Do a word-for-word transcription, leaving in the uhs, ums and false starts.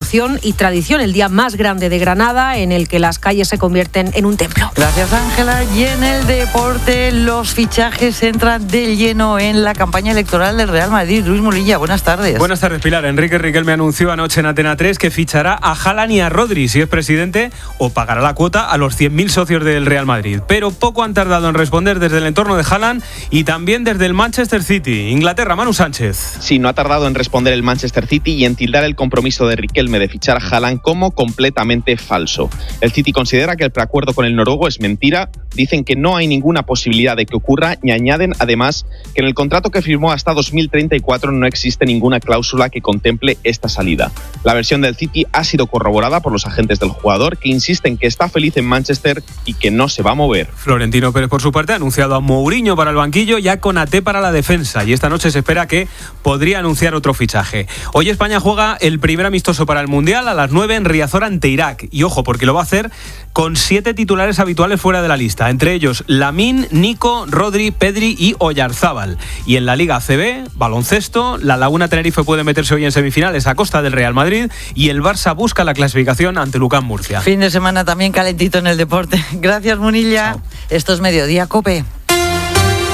devoción y tradición, el día más grande de Granada, en el que las calles se convierten en un templo. Gracias, Ángela. Y en el deporte, los fichajes entran de lleno en la campaña electoral del Real Madrid. Luis Mulilla, buenas tardes. Buenas tardes, Pilar. Enrique Riquelme anunció anoche en Antena tres que fichará a Haaland y a Rodri si es presidente, o pagará la cuota a los cien mil socios del Real Madrid. Pero poco han tardado en responder desde el entorno de Haaland y también desde el Manchester City. Inglaterra, Manu Sánchez. Sí, no ha tardado en responder el Manchester City y en tildar el compromiso de Riquelme de fichar a Haaland como completamente falso. El City considera que el preacuerdo con el noruego es mentira, dicen que no hay ninguna posibilidad de que ocurra y añaden además que en el contrato que firmó hasta dos mil treinta y cuatro no existe ninguna cláusula que contemple esta salida. La versión del City ha sido corroborada por los agentes del jugador, que insisten que está feliz en Manchester y que no se va a mover. Florentino Pérez, por su parte, ha anunciado a Mourinho para el banquillo y a Konaté para la defensa, y esta noche se espera que podría anunciar otro fichaje. Hoy España juega el primer amistoso para el Mundial a las nueve en Riazor ante Irak, y ojo, porque lo va a hacer con siete titulares habituales fuera de la lista, entre ellos Lamine, Nico, Rodri, Pedri y Oyarzábal. Y en la Liga A C B, baloncesto, la Laguna Tenerife puede meterse hoy en semifinales a costa del Real Madrid y el Barça busca la clasificación ante Lucán Murcia. Fin de semana también calentito en el deporte. Gracias, Munilla. Chao. Esto es Mediodía COPE.